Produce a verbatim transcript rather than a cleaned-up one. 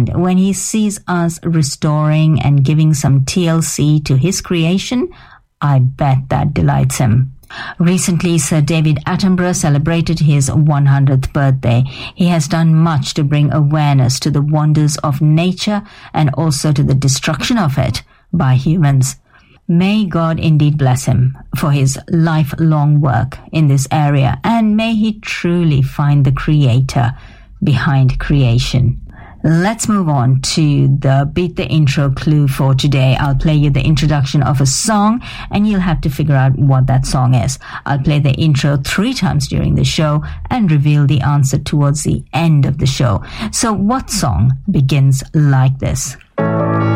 And when he sees us restoring and giving some T L C to his creation, I bet that delights him. Recently, Sir David Attenborough celebrated his one hundredth birthday. He has done much to bring awareness to the wonders of nature and also to the destruction of it by humans. May God indeed bless him for his lifelong work in this area, and may he truly find the creator behind creation. Let's move on to the Beat the Intro clue for today. I'll play you the introduction of a song and you'll have to figure out what that song is. I'll play the intro three times during the show and reveal the answer towards the end of the show. So what song begins like this?